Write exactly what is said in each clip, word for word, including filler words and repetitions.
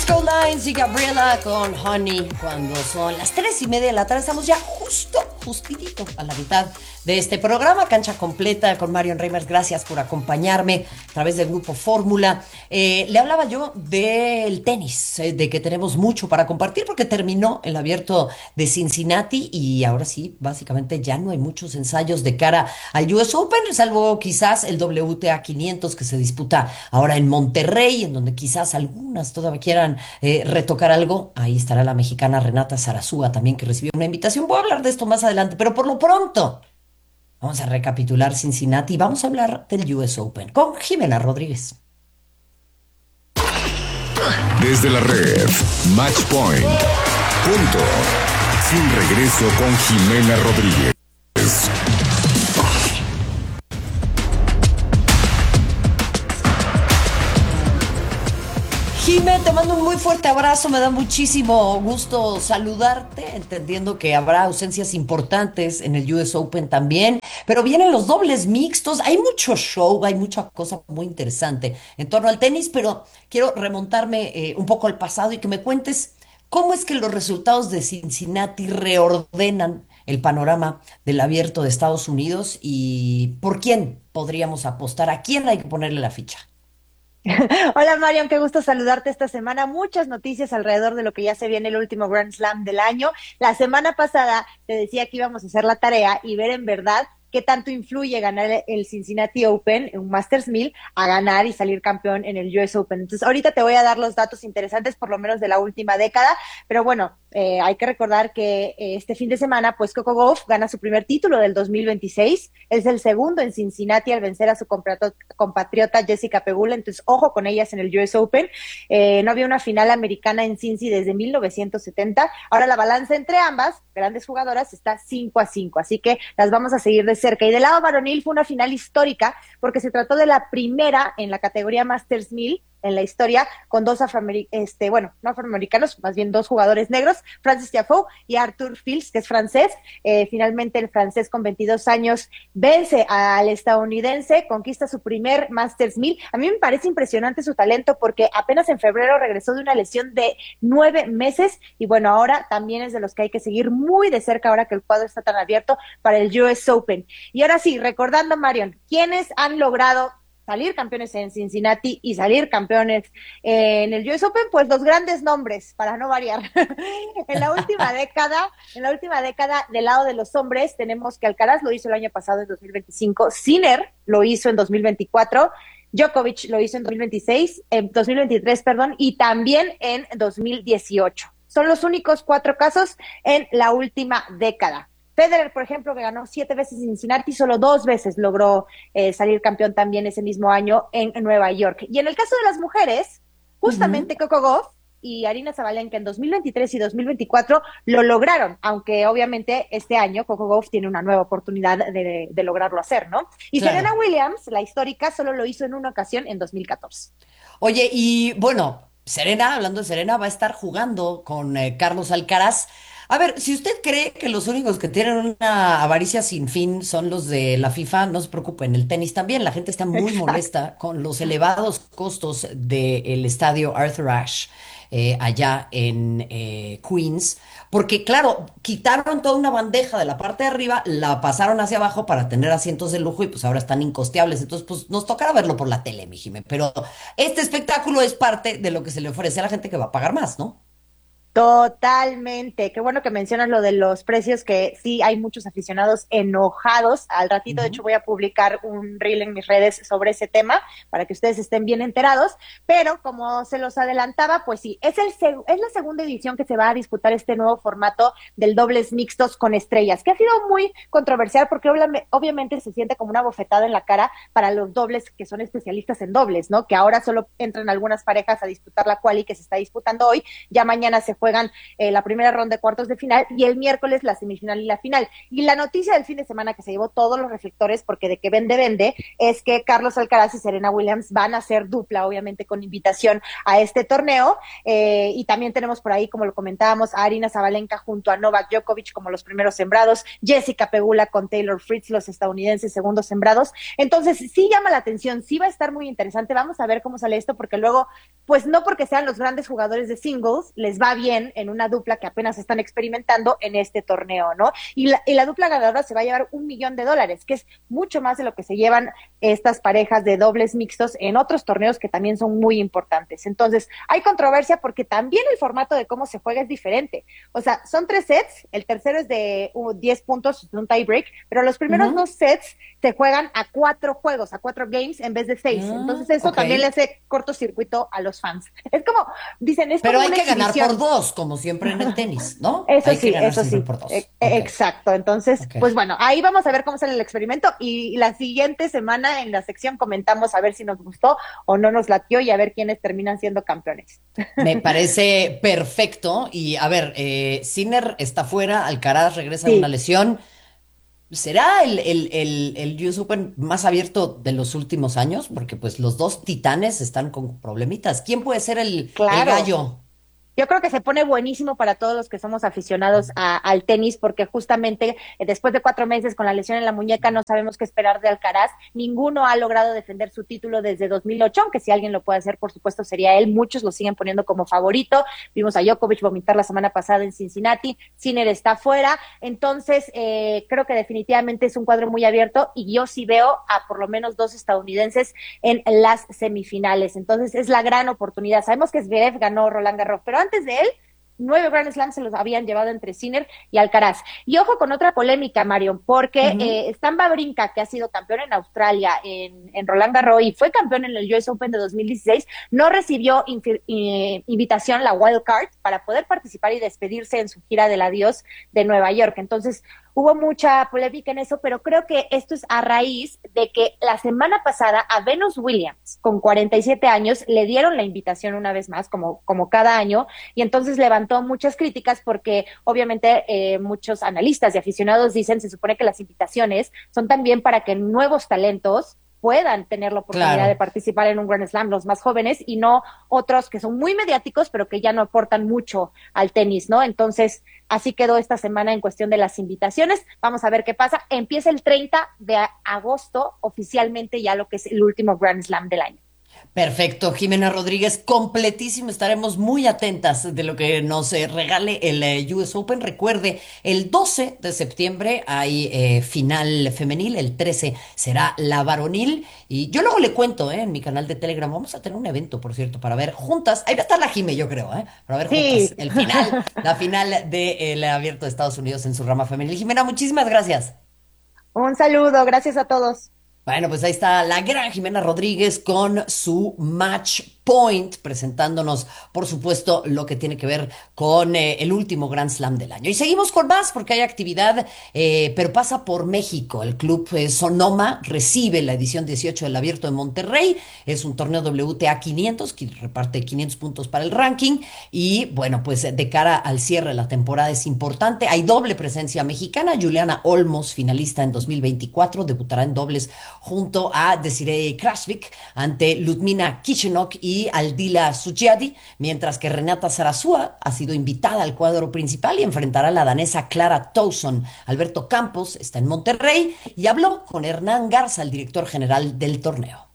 Disco Lines y Gabriela con Honey. Cuando son las tres y media de la tarde, estamos ya justo, justitito a la mitad de este programa, Cancha Completa con Marion Reimers. Gracias por acompañarme a través del Grupo Fórmula. Eh, le hablaba yo del tenis, eh, de que tenemos mucho para compartir porque terminó el Abierto de Cincinnati y ahora sí, básicamente ya no hay muchos ensayos de cara al U S Open, salvo quizás el W T A quinientos que se disputa ahora en Monterrey, en donde quizás algunas todavía quieran eh, retocar algo. Ahí estará la mexicana Renata Zarazúa también, que recibió una invitación. Voy a hablar de esto más adelante, pero por lo pronto vamos a recapitular Cincinnati y vamos a hablar del U S Open con Jimena Rodríguez. Desde la red, Match Point. Punto. Sin regreso con Jimena Rodríguez. Jimé, te mando un muy fuerte abrazo, me da muchísimo gusto saludarte, entendiendo que habrá ausencias importantes en el U S Open también, pero vienen los dobles mixtos, hay mucho show, hay mucha cosa muy interesante en torno al tenis, pero quiero remontarme eh, un poco al pasado y que me cuentes cómo es que los resultados de Cincinnati reordenan el panorama del Abierto de Estados Unidos y por quién podríamos apostar, a quién hay que ponerle la ficha. Hola Marion, qué gusto saludarte esta semana. Muchas noticias alrededor de lo que ya se viene el último Grand Slam del año. La semana pasada te decía que íbamos a hacer la tarea y ver en verdad qué tanto influye ganar el Cincinnati Open, un Masters mil, a ganar y salir campeón en el U S Open. Entonces, ahorita te voy a dar los datos interesantes, por lo menos de la última década, pero bueno, eh, hay que recordar que eh, este fin de semana, pues Coco Gauff gana su primer título del dos mil veintiséis, es el segundo en Cincinnati al vencer a su compatriota Jessica Pegula, entonces ojo con ellas en el U S Open. Eh, no había una final americana en Cincy desde mil novecientos setenta, ahora la balanza entre ambas grandes jugadoras está cinco a cinco, así que las vamos a seguir de cerca. Y del lado varonil fue una final histórica porque se trató de la primera en la categoría Masters mil en la historia, con dos afroamericanos, este, bueno, no afroamericanos, más bien dos jugadores negros, Francis Tiafoe y Arthur Fils, que es francés. Eh, finalmente el francés con veintidós años vence al estadounidense, conquista su primer Masters mil. A mí me parece impresionante su talento porque apenas en febrero regresó de una lesión de nueve meses y bueno, ahora también es de los que hay que seguir muy de cerca ahora que el cuadro está tan abierto para el U S Open. Y ahora sí, recordando, Marion, ¿quiénes han logrado salir campeones en Cincinnati y salir campeones en el U S Open? Pues los grandes nombres, para no variar. En la última década, en la última década, del lado de los hombres, tenemos que Alcaraz lo hizo el año pasado, en dos mil veinticinco, Sinner lo hizo en dos mil veinticuatro, Djokovic lo hizo en dos mil veintiséis, en dos mil veintitrés, perdón, y también en dos mil dieciocho. Son los únicos cuatro casos en la última década. Federer, por ejemplo, que ganó siete veces en Cincinnati, solo dos veces logró eh, salir campeón también ese mismo año en, en Nueva York. Y en el caso de las mujeres, justamente uh-huh. Coco Gauff y Aryna Sabalenka en dos mil veintitrés y dos mil veinticuatro lo lograron, aunque obviamente este año Coco Gauff tiene una nueva oportunidad de, de lograrlo hacer, ¿no? Y claro. Serena Williams, la histórica, solo lo hizo en una ocasión en dos mil catorce. Oye, y bueno, Serena, hablando de Serena, va a estar jugando con eh, Carlos Alcaraz. A ver, si usted cree que los únicos que tienen una avaricia sin fin son los de la FIFA, no se preocupen, el tenis también. La gente está muy Exacto. molesta con los elevados costos del estadio Arthur Ashe eh, allá en eh, Queens, porque claro, quitaron toda una bandeja de la parte de arriba, la pasaron hacia abajo para tener asientos de lujo y pues ahora están incosteables. Entonces, pues nos tocará verlo por la tele, mi Jimé. Pero este espectáculo es parte de lo que se le ofrece a la gente que va a pagar más, ¿no? Totalmente, qué bueno que mencionas lo de los precios, que sí hay muchos aficionados enojados. Al ratito, uh-huh. de hecho, voy a publicar un reel en mis redes sobre ese tema para que ustedes estén bien enterados, pero como se los adelantaba, pues sí, es, el seg- es la segunda edición que se va a disputar este nuevo formato del dobles mixtos con estrellas, que ha sido muy controversial porque obla- obviamente se siente como una bofetada en la cara para los dobles que son especialistas en dobles, ¿no? Que ahora solo entran algunas parejas a disputar la quali que se está disputando hoy, ya mañana se juegan eh, la primera ronda de cuartos de final y el miércoles la semifinal y la final. Y la noticia del fin de semana que se llevó todos los reflectores, porque de que vende, vende, es que Carlos Alcaraz y Serena Williams van a hacer dupla, obviamente con invitación a este torneo, eh, y también tenemos por ahí, como lo comentábamos, a Aryna Sabalenka junto a Novak Djokovic como los primeros sembrados, Jessica Pegula con Taylor Fritz, los estadounidenses segundos sembrados. Entonces sí llama la atención, sí va a estar muy interesante. Vamos a ver cómo sale esto, porque luego pues no porque sean los grandes jugadores de singles, les va bien en una dupla que apenas están experimentando en este torneo, ¿no? Y la, y la dupla ganadora se va a llevar un millón de dólares, que es mucho más de lo que se llevan estas parejas de dobles mixtos en otros torneos que también son muy importantes. Entonces, hay controversia porque también el formato de cómo se juega es diferente. O sea, son tres sets, el tercero es de uh, diez puntos, un tie break, pero los primeros uh-huh. dos sets se juegan a cuatro juegos, a cuatro games en vez de seis. Uh, Entonces, eso okay. también le hace cortocircuito a los fans. Es como, dicen, es pero como hay que exhibición. ganar por dos, como siempre en el tenis, ¿no? Eso hay sí, que eso sí. Por dos. E- okay. Exacto. Entonces, okay. pues bueno, ahí vamos a ver cómo sale el experimento y la siguiente semana en la sección comentamos a ver si nos gustó o no nos latió y a ver quiénes terminan siendo campeones. Me parece perfecto. Y a ver, eh, Sinner está fuera, Alcaraz regresa sí. de una lesión. ¿Será el, el, el, el U S Open más abierto de los últimos años? Porque pues los dos titanes están con problemitas. ¿Quién puede ser el, claro. el gallo? Yo creo que se pone buenísimo para todos los que somos aficionados a, al tenis, porque justamente eh, después de cuatro meses con la lesión en la muñeca no sabemos qué esperar de Alcaraz. Ninguno ha logrado defender su título desde dos mil ocho, aunque si alguien lo puede hacer, por supuesto, sería él. Muchos lo siguen poniendo como favorito. Vimos a Djokovic vomitar la semana pasada en Cincinnati. Sinner está fuera. Entonces, eh, creo que definitivamente es un cuadro muy abierto y yo sí veo a por lo menos dos estadounidenses en las semifinales. Entonces, es la gran oportunidad. Sabemos que Zverev ganó Roland Garros, pero antes de él, nueve Grand Slams se los habían llevado entre Sinner y Alcaraz. Y ojo con otra polémica, Marion, porque uh-huh. eh, Stan Wawrinka, que ha sido campeón en Australia, en, en Roland Garros, y fue campeón en el U S Open de dos mil dieciséis, no recibió infi- eh, invitación, la wild card, para poder participar y despedirse en su gira del adiós de Nueva York. Entonces, hubo mucha polémica en eso, pero creo que esto es a raíz de que la semana pasada a Venus Williams, con cuarenta y siete años, le dieron la invitación una vez más, como, como cada año, y entonces levantó muchas críticas porque obviamente eh, muchos analistas y aficionados dicen, se supone que las invitaciones son también para que nuevos talentos puedan tener la oportunidad claro. de participar en un Grand Slam, los más jóvenes, y no otros que son muy mediáticos, pero que ya no aportan mucho al tenis, ¿no? Entonces, así quedó esta semana en cuestión de las invitaciones. Vamos a ver qué pasa. Empieza el treinta de agosto, oficialmente ya lo que es el último Grand Slam del año. Perfecto, Jimena Rodríguez, completísimo. Estaremos muy atentas de lo que nos eh, regale el eh, U S Open. Recuerde, el doce de septiembre hay eh, final femenil, el trece será la varonil. Y yo luego le cuento eh, en mi canal de Telegram, vamos a tener un evento, por cierto, para ver juntas. Ahí va a estar la Jime, yo creo, ¿eh? Para ver sí. juntas el final, la final del de Abierto de Estados Unidos en su rama femenil. Jimena, muchísimas gracias. Un saludo, gracias a todos. Bueno, pues ahí está la gran Jimena Rodríguez con su Match Point, presentándonos, por supuesto, lo que tiene que ver con eh, el último Grand Slam del año. Y seguimos con más porque hay actividad, eh, pero pasa por México. El club eh, Sonoma recibe la edición dieciocho del Abierto de Monterrey. Es un torneo W T A quinientos que reparte quinientos puntos para el ranking. Y bueno, pues de cara al cierre de la temporada es importante. Hay doble presencia mexicana. Juliana Olmos, finalista en dos mil veinticuatro, debutará en dobles junto a Desiree Krasvik ante Ludmila Kichenok y Aldila Sugiadi, mientras que Renata Zarazúa ha sido invitada al cuadro principal y enfrentará a la danesa Clara Towson. Alberto Campos está en Monterrey y habló con Hernán Garza, el director general del torneo.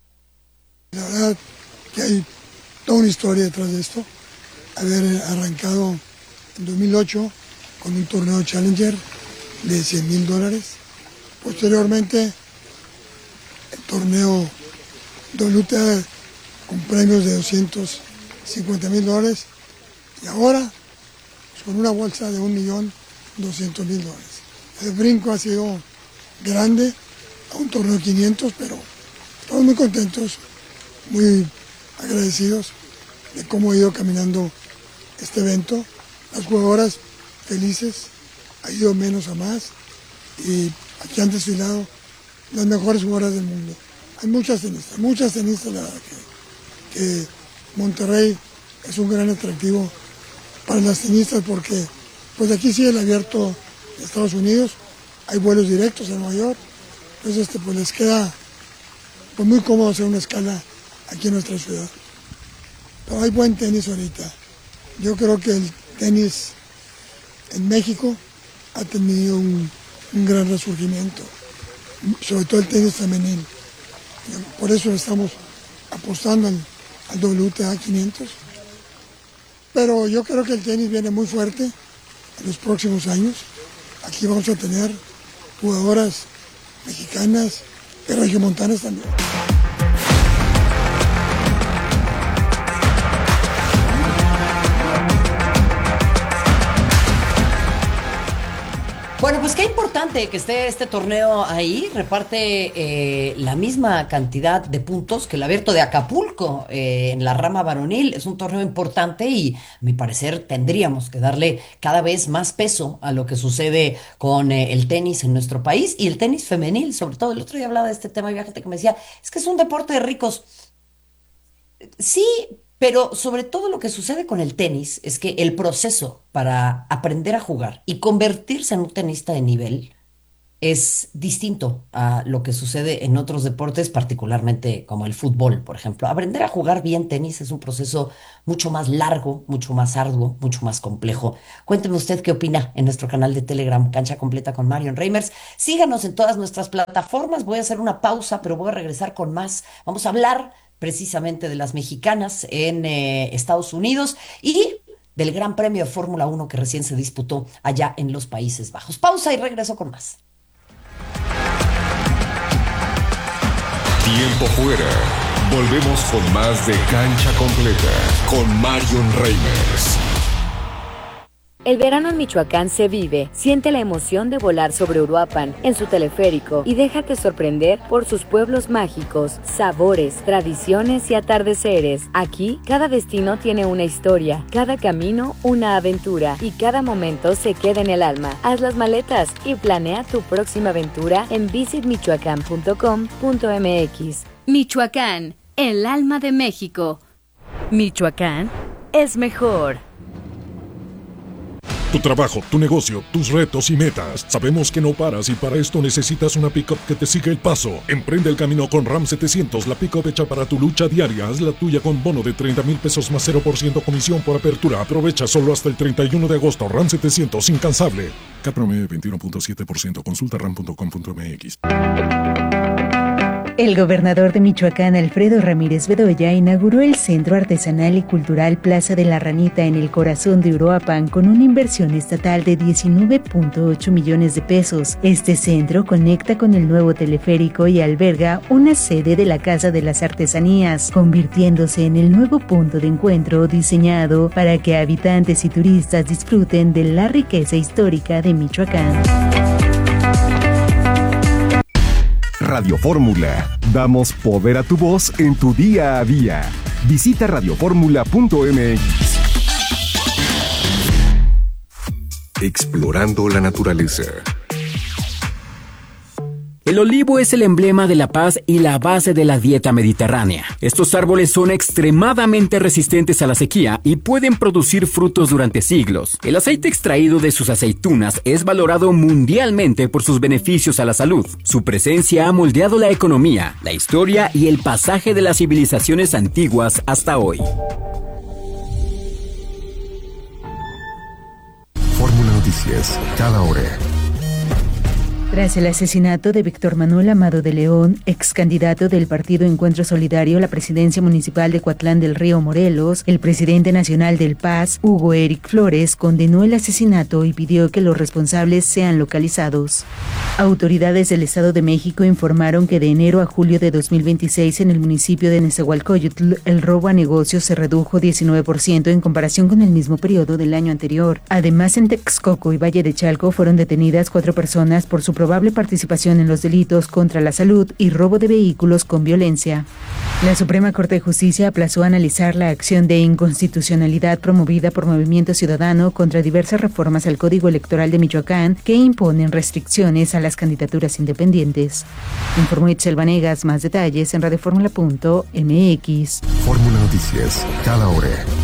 La verdad que hay toda una historia detrás de esto. Haber arrancado en dos mil ocho con un torneo Challenger de cien mil dólares. Posteriormente, el torneo W T A con premios de doscientos cincuenta mil dólares y ahora pues, con una bolsa de un millón doscientos mil dólares. El brinco ha sido grande a un torneo de quinientos, pero estamos muy contentos, muy agradecidos de cómo ha ido caminando este evento. Las jugadoras felices, ha ido menos a más y aquí han desfilado las mejores jugadoras del mundo. Hay muchas tenistas, muchas tenistas, la verdad que que Monterrey es un gran atractivo para las tenistas porque pues aquí sigue el abierto de Estados Unidos, hay vuelos directos a Nueva York, entonces este, pues les queda pues, muy cómodo hacer una escala aquí en nuestra ciudad. Pero hay buen tenis ahorita. Yo creo que el tenis en México ha tenido un, un gran resurgimiento, sobre todo el tenis femenil. Por eso estamos apostando al al W T A quinientos. Pero yo creo que el tenis viene muy fuerte en los próximos años. Aquí vamos a tener jugadoras mexicanas y regiomontanas también. Bueno, pues qué importante que esté este torneo ahí. Reparte eh, la misma cantidad de puntos que el Abierto de Acapulco eh, en la rama varonil. Es un torneo importante y, a mi parecer, tendríamos que darle cada vez más peso a lo que sucede con eh, el tenis en nuestro país y el tenis femenil, sobre todo. El otro día hablaba de este tema y había gente que me decía, es que es un deporte de ricos. Sí, pero sobre todo lo que sucede con el tenis es que el proceso para aprender a jugar y convertirse en un tenista de nivel es distinto a lo que sucede en otros deportes, particularmente como el fútbol, por ejemplo. Aprender a jugar bien tenis es un proceso mucho más largo, mucho más arduo, mucho más complejo. Cuénteme usted qué opina en nuestro canal de Telegram, Cancha Completa con Marion Reimers. Síganos en todas nuestras plataformas. Voy a hacer una pausa, pero voy a regresar con más. Vamos a hablar precisamente de las mexicanas en eh, Estados Unidos y del Gran Premio de Fórmula uno que recién se disputó allá en los Países Bajos. Pausa y regreso con más. Tiempo fuera. Volvemos con más de Cancha Completa con Marion Reimers. El verano en Michoacán se vive. Siente la emoción de volar sobre Uruapan en su teleférico y déjate sorprender por sus pueblos mágicos, sabores, tradiciones y atardeceres. Aquí, cada destino tiene una historia, cada camino una aventura y cada momento se queda en el alma. Haz las maletas y planea tu próxima aventura en visit michoacán punto com punto m x. Michoacán, el alma de México. Michoacán es mejor. Tu trabajo, tu negocio, tus retos y metas. Sabemos que no paras y para esto necesitas una pick-up que te siga el paso. Emprende el camino con Ram setecientos, la pick-up hecha para tu lucha diaria. Haz la tuya con bono de treinta mil pesos más cero por ciento comisión por apertura. Aprovecha solo hasta el treinta y uno de agosto. Ram setecientos, incansable. Cat promedio veintiuno punto siete por ciento. Consulta ram punto com punto m x. El gobernador de Michoacán, Alfredo Ramírez Bedoya, inauguró el Centro Artesanal y Cultural Plaza de la Ranita en el corazón de Uruapan con una inversión estatal de diecinueve punto ocho millones de pesos. Este centro conecta con el nuevo teleférico y alberga una sede de la Casa de las Artesanías, convirtiéndose en el nuevo punto de encuentro diseñado para que habitantes y turistas disfruten de la riqueza histórica de Michoacán. Radio Fórmula. Damos poder a tu voz en tu día a día. Visita radio fórmula punto m x. Explorando la naturaleza. El olivo es el emblema de la paz y la base de la dieta mediterránea. Estos árboles son extremadamente resistentes a la sequía y pueden producir frutos durante siglos. El aceite extraído de sus aceitunas es valorado mundialmente por sus beneficios a la salud. Su presencia ha moldeado la economía, la historia y el pasaje de las civilizaciones antiguas hasta hoy. Fórmula Noticias, cada hora. Tras el asesinato de Víctor Manuel Amado de León, ex candidato del Partido Encuentro Solidario a la presidencia municipal de Coatlán del Río, Morelos, el presidente nacional del P A S, Hugo Eric Flores, condenó el asesinato y pidió que los responsables sean localizados. Autoridades del Estado de México informaron que de enero a julio de dos mil veintiséis en el municipio de Nezahualcóyotl, el robo a negocios se redujo diecinueve por ciento en comparación con el mismo periodo del año anterior. Además, en Texcoco y Valle de Chalco fueron detenidas cuatro personas por su probable participación en los delitos contra la salud y robo de vehículos con violencia. La Suprema Corte de Justicia aplazó analizar la acción de inconstitucionalidad promovida por Movimiento Ciudadano contra diversas reformas al Código Electoral de Michoacán que imponen restricciones a las candidaturas independientes. Informó Itzel Vanegas. Más detalles en radio fórmula punto m x. Fórmula Noticias, cada hora.